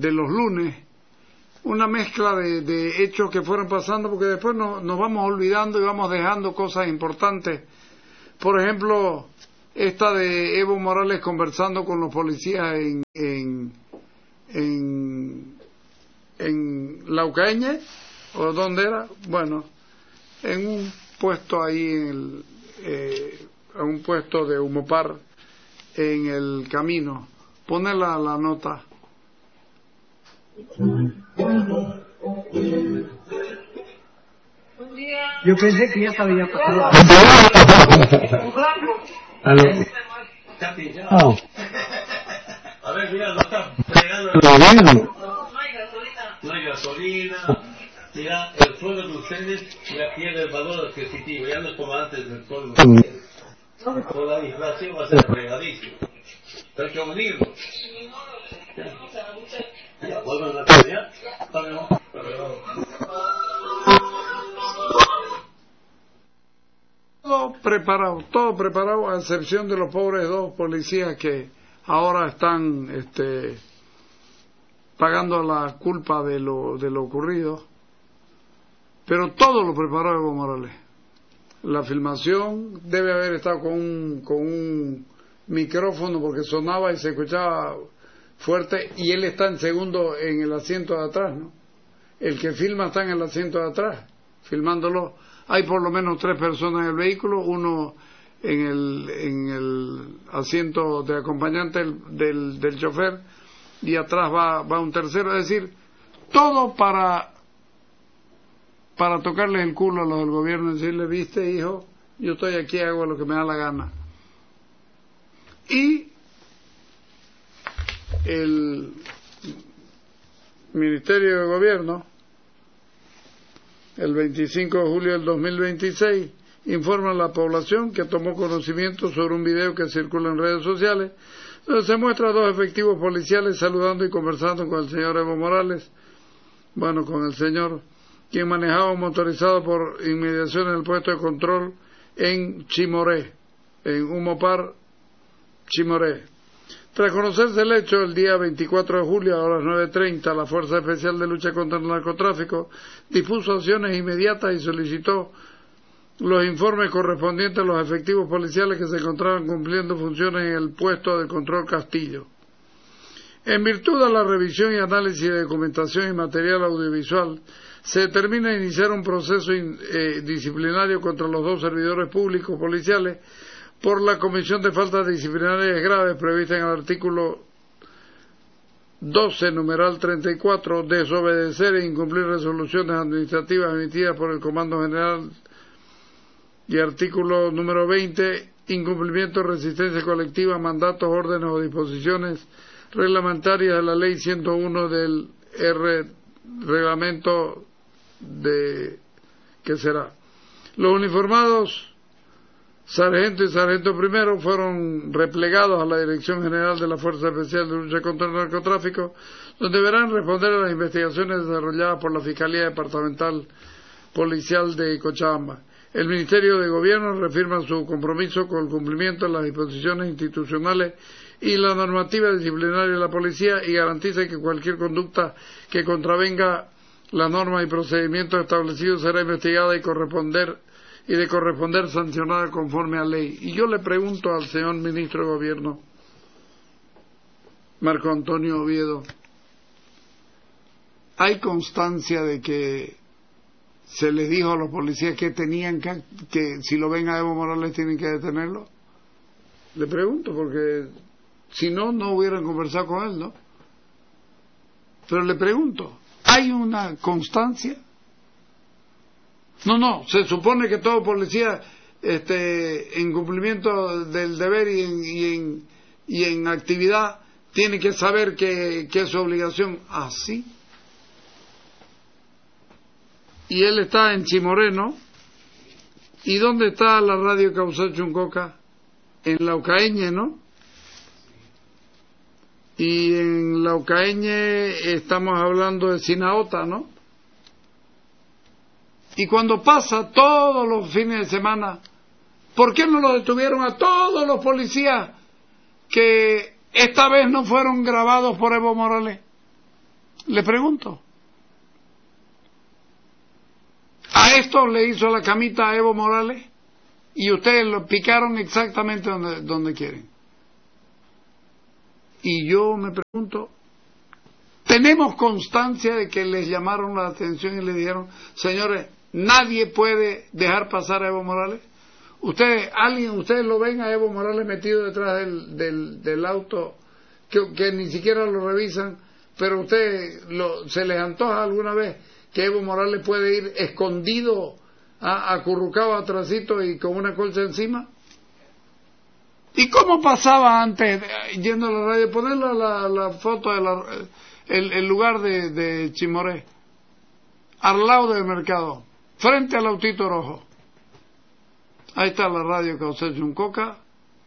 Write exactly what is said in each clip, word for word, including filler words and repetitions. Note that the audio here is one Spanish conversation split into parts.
de los lunes, una mezcla de, de hechos que fueron pasando, porque después no, nos vamos olvidando y vamos dejando cosas importantes. Por ejemplo, esta de Evo Morales conversando con los policías en en en, en Laucaeñe, o dónde era, bueno, en un puesto ahí en el eh, en un puesto de Humopar en el camino. Pone la, la nota. Yo pensé que ya se había pasado. Aló. Oh. A ver, mira, no está fregando. Lo veo. No hay gasolina. No hay gasolina. Mira, el sueldo de ustedes ya pierde el valor adquisitivo. Ya no es como antes del sueldo. Con la inflación va a ser fregadísimo. Pero hay que unirlo. Ya, ya, vuelvan a la ya. Todo preparado, todo preparado, a excepción de los pobres dos policías que ahora están este, pagando la culpa de lo, de lo ocurrido. Pero todo lo preparó Evo Morales. La filmación debe haber estado con un, con un micrófono porque sonaba y se escuchaba fuerte, y él está en segundo en el asiento de atrás, ¿no? El que filma está en el asiento de atrás, filmándolo. Hay por lo menos tres personas en el vehículo, uno en el, en el asiento de acompañante del, del, del chofer, y atrás va, va un tercero. Es decir, todo para para tocarles el culo a los del gobierno y decirle: viste, hijo, yo estoy aquí, hago lo que me da la gana. Y el Ministerio de Gobierno, el veinticinco de julio del dos mil veintiséis, informa a la población que tomó conocimiento sobre un video que circula en redes sociales, donde se muestra a dos efectivos policiales saludando y conversando con el señor Evo Morales, bueno, con el señor, quien manejaba un motorizado por inmediaciones del puesto de control en Chimoré, en Humopar, Chimoré. Tras conocerse el hecho, el día veinticuatro de julio a las nueve treinta, la Fuerza Especial de Lucha contra el Narcotráfico dispuso acciones inmediatas y solicitó los informes correspondientes a los efectivos policiales que se encontraban cumpliendo funciones en el puesto de control Castillo. En virtud de la revisión y análisis de documentación y material audiovisual, se determina iniciar un proceso in, eh, disciplinario contra los dos servidores públicos policiales por la comisión de faltas disciplinarias graves prevista en el artículo doce, numeral treinta y cuatro, desobedecer e incumplir resoluciones administrativas emitidas por el Comando General, y artículo número veinte, incumplimiento de resistencia colectiva, mandatos, órdenes o disposiciones reglamentarias de la Ley ciento uno del R, reglamento de ¿qué será? Los uniformados sargento y sargento primero fueron replegados a la Dirección General de la Fuerza Especial de Lucha contra el Narcotráfico, donde deberán responder a las investigaciones desarrolladas por la Fiscalía Departamental Policial de Cochabamba. El Ministerio de Gobierno reafirma su compromiso con el cumplimiento de las disposiciones institucionales y la normativa disciplinaria de la policía, y garantiza que cualquier conducta que contravenga las normas y procedimientos establecidos será investigada y corresponder y de corresponder sancionada conforme a ley. Y yo le pregunto al señor Ministro de Gobierno, Marco Antonio Oviedo, ¿hay constancia de que se les dijo a los policías que tenían que, que si lo ven a Evo Morales tienen que detenerlo? Le pregunto, porque si no, no hubieran conversado con él, ¿no? Pero le pregunto, ¿hay una constancia? No, no, se supone que todo policía, este, en cumplimiento del deber y en, y en, y en actividad, tiene que saber que, que es su obligación. ¿Así? Y él está en Chimoreno. ¿Y dónde está la radio Causal Chuncoca? En Laucaeñe, ¿no? Y en Laucaeñe estamos hablando de Sinaota, ¿no? Y cuando pasa todos los fines de semana, ¿por qué no lo detuvieron a todos los policías que esta vez no fueron grabados por Evo Morales? Le pregunto. A esto le hizo la camita a Evo Morales y ustedes lo picaron exactamente donde, donde quieren. Y yo me pregunto, ¿tenemos constancia de que les llamaron la atención y le dijeron, señores, nadie puede dejar pasar a Evo Morales? Ustedes, alguien, ustedes lo ven a Evo Morales metido detrás del, del, del auto, que, que ni siquiera lo revisan, pero ustedes, lo, ¿se les antoja alguna vez que Evo Morales puede ir escondido, a, acurrucado atrásito y con una colcha encima? ¿Y cómo pasaba antes, yendo a la radio, ponerle la, la foto de la, el, el lugar de, de Chimoré, al lado del mercado, frente al autito rojo? Ahí está la radio Causé Chuncoca,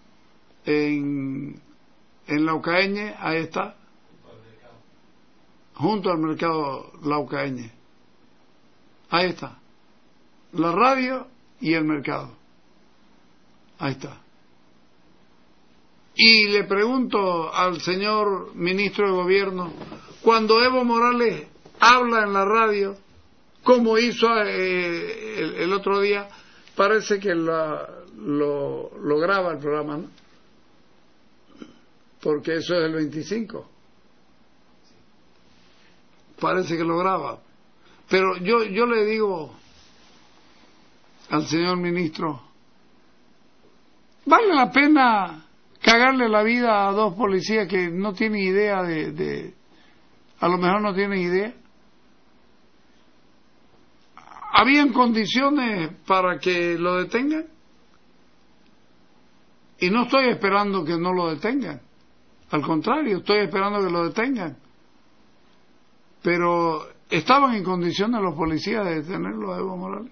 en, en Laucaeñe, ahí está, junto al mercado Laucaeñe. Ahí está. La radio y el mercado. Ahí está. Y le pregunto al señor ministro de Gobierno, cuando Evo Morales habla en la radio, como hizo eh, el, el otro día, parece que la, lo, lo graba el programa, ¿no? Porque eso es el veinticinco. Parece que lo graba. Pero yo, yo le digo al señor ministro, ¿vale la pena cagarle la vida a dos policías que no tienen idea de, de a lo mejor no tienen idea? ¿Habían condiciones para que lo detengan? Y no estoy esperando que no lo detengan, al contrario, estoy esperando que lo detengan, pero ¿estaban en condiciones los policías de detenerlo a Evo Morales?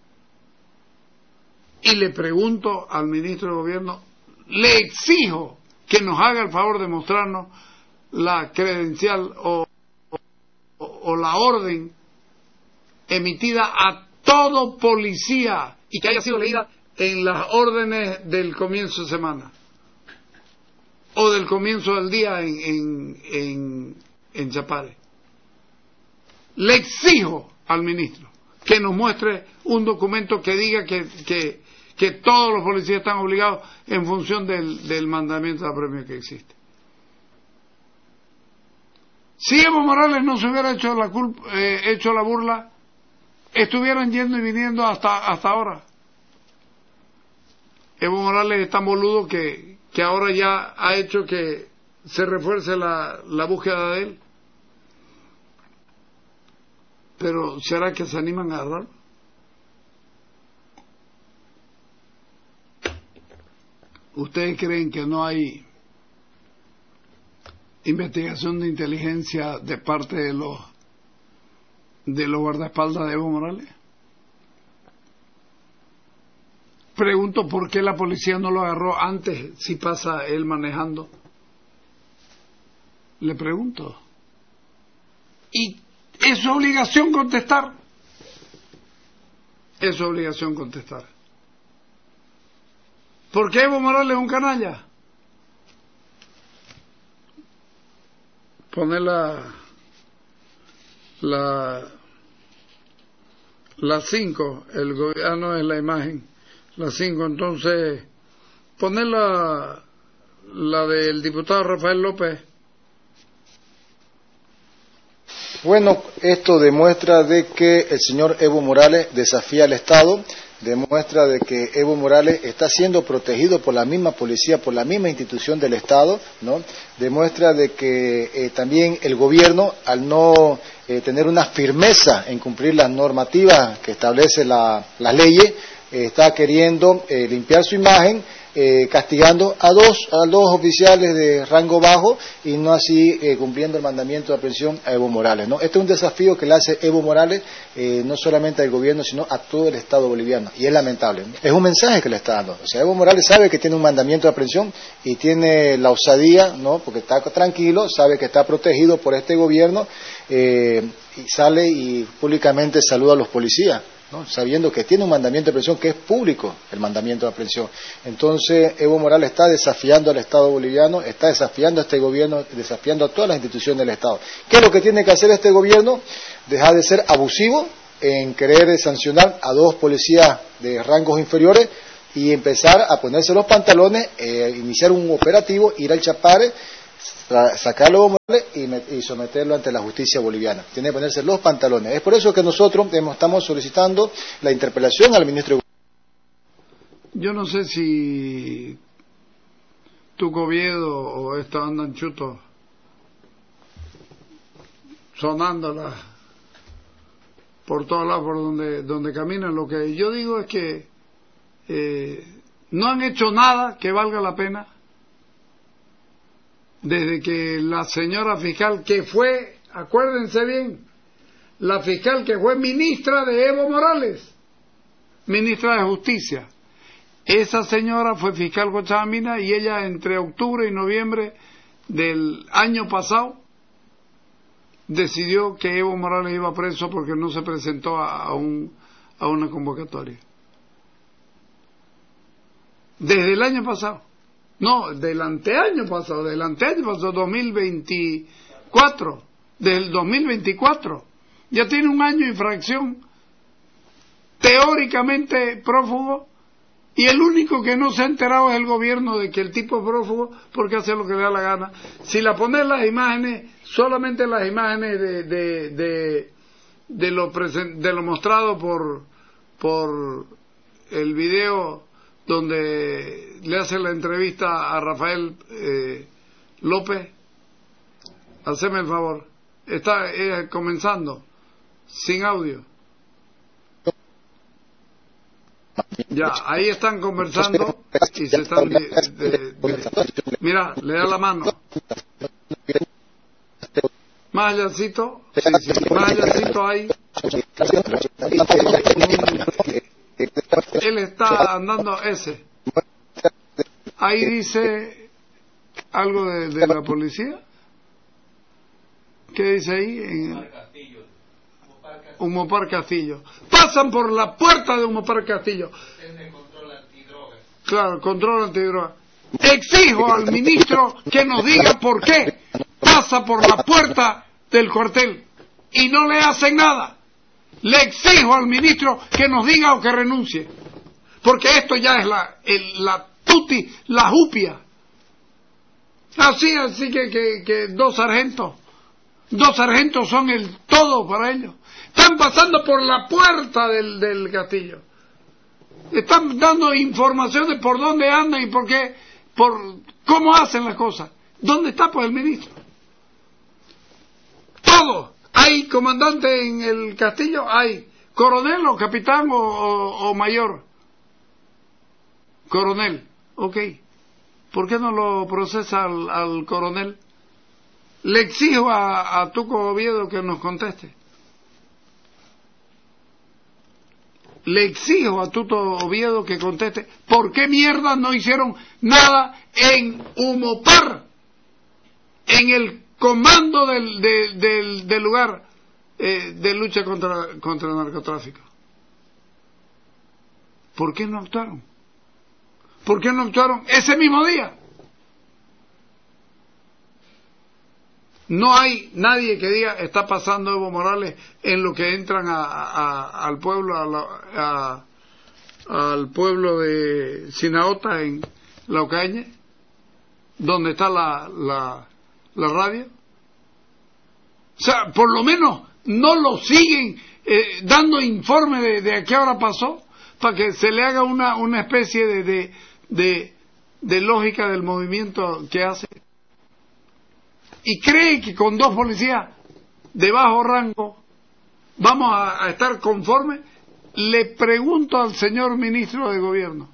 Y le pregunto al ministro de Gobierno, le exijo que nos haga el favor de mostrarnos la credencial o, o, o la orden emitida a todo policía y que haya sido leída en las órdenes del comienzo de semana o del comienzo del día en, en, en, en Chapare. Le exijo al ministro que nos muestre un documento que diga que, que, que todos los policías están obligados en función del, del mandamiento de apremio que existe. Si Evo Morales no se hubiera hecho la, culpa, eh, hecho la burla, estuvieran yendo y viniendo hasta, hasta ahora. Evo Morales es tan boludo que, que ahora ya ha hecho que se refuerce la, la búsqueda de él. Pero ¿será que se animan a agarrarlo? ¿Ustedes creen que no hay investigación de inteligencia de parte de los de los guardaespaldas de Evo Morales? Pregunto por qué la policía no lo agarró antes, si pasa él manejando. Le pregunto. Y es su obligación contestar. Es su obligación contestar. ¿Por qué Evo Morales es un canalla? Poner la la la cinco, el gobierno es la imagen, la cinco, entonces poner la la del diputado Rafael López. Bueno, esto demuestra de que el señor Evo Morales desafía al Estado, demuestra de que Evo Morales está siendo protegido por la misma policía, por la misma institución del Estado, ¿no? Demuestra de que eh, también el gobierno, al no eh, tener una firmeza en cumplir las normativas que establece la, las leyes, eh, está queriendo eh, limpiar su imagen, eh, castigando a dos, a dos oficiales de rango bajo y no así eh, cumpliendo el mandamiento de aprehensión a Evo Morales, ¿no? Este es un desafío que le hace Evo Morales eh, no solamente al gobierno, sino a todo el Estado boliviano, y es lamentable, ¿no? Es un mensaje que le está dando. O sea, Evo Morales sabe que tiene un mandamiento de aprehensión y tiene la osadía, ¿no? Porque está tranquilo, sabe que está protegido por este gobierno, eh, y sale y públicamente saluda a los policías. ¿no? Sabiendo que tiene un mandamiento de aprehensión que es público, el mandamiento de aprehensión. Entonces, Evo Morales está desafiando al Estado boliviano, está desafiando a este gobierno, desafiando a todas las instituciones del Estado. ¿Qué es lo que tiene que hacer este gobierno? Dejar de ser abusivo en querer sancionar a dos policías de rangos inferiores y empezar a ponerse los pantalones, eh, iniciar un operativo, ir al Chapare, sacarlo a Evo Morales y, me, y someterlo ante la justicia boliviana. Tiene que ponerse los pantalones. Es por eso que nosotros hemos, estamos solicitando la interpelación al ministro de... Yo no sé si Tuco Oviedo o esta andan chutos sonándola por todos lados por donde donde caminan. Lo que yo digo es que eh, no han hecho nada que valga la pena desde que la señora fiscal, que fue, acuérdense bien, la fiscal que fue ministra de Evo Morales, ministra de Justicia, esa señora fue fiscal Cochabambina y ella entre octubre y noviembre del año pasado decidió que Evo Morales iba preso porque no se presentó a, a, un, a una convocatoria. Desde el año pasado. No, del anteaño pasado, del anteaño pasado, dos mil veinticuatro, del dos mil veinticuatro. Ya tiene un año de infracción, teóricamente prófugo, y el único que no se ha enterado es el gobierno de que el tipo es prófugo porque hace lo que le da la gana. Si la pones las imágenes, solamente las imágenes de de de, de lo presen, de lo mostrado por por el video donde le hace la entrevista a Rafael eh, López, haceme el favor, está eh, comenzando sin audio. Ya, ahí están conversando y se están de, de, de, mira, le da la mano más allácito, sí, sí, más allácito ahí él está andando ese. Ahí dice algo de, de la policía. ¿Qué dice ahí? En Humopar Castillo. Pasan por la puerta de Humopar Castillo. Claro, control antidroga. Exijo al ministro que nos diga por qué pasa por la puerta del cuartel y no le hacen nada. Le exijo al ministro que nos diga o que renuncie, porque esto ya es la el, la tuti, la jupia. Así, así que, que, que dos sargentos, dos sargentos son el todo para ellos. Están pasando por la puerta del, del castillo. Están dando informaciones por dónde andan y por qué, por cómo hacen las cosas. ¿Dónde está pues el ministro? Todo. ¿Hay comandante en el castillo? ¿Hay coronel o capitán o, o, o mayor? Coronel, ok. ¿Por qué no lo procesa al, al coronel? Le exijo a, a Tuco Oviedo que nos conteste. Le exijo a Tuco Oviedo que conteste. ¿Por qué mierda no hicieron nada en Humopar? En el comando del, del, del, del lugar eh, de lucha contra, contra el narcotráfico. ¿Por qué no actuaron? ¿Por qué no actuaron ese mismo día? No hay nadie que diga está pasando Evo Morales en lo que entran a, a, al pueblo a la, a, al pueblo de Sinaota en Laucañe, donde está la, la la radio. O sea, por lo menos no lo siguen eh, dando informe de, de a qué hora pasó, para que se le haga una, una especie de, de, de, de lógica del movimiento que hace. Y cree que con dos policías de bajo rango vamos a, a estar conformes. Le pregunto al señor ministro de Gobierno,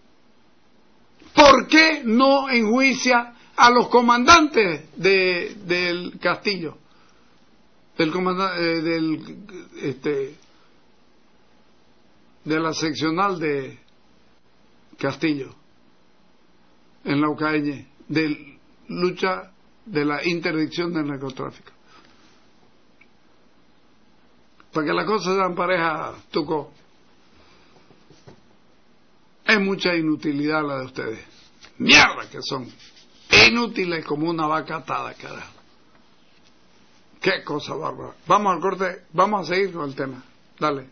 ¿por qué no enjuicia a los comandantes de, del castillo, del comandante, eh, del este de la seccional de Castillo en Laucañe, de lucha de la interdicción del narcotráfico? Para que la cosa sean pareja, Tuco. Es mucha inutilidad la de ustedes. Mierda que son. Inútiles como una vaca atada, carajo. Qué cosa bárbara. Vamos al corte, vamos a seguir con el tema. Dale.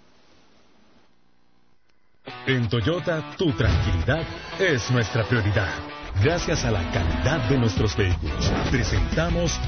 En Toyota, tu tranquilidad es nuestra prioridad. Gracias a la calidad de nuestros vehículos, presentamos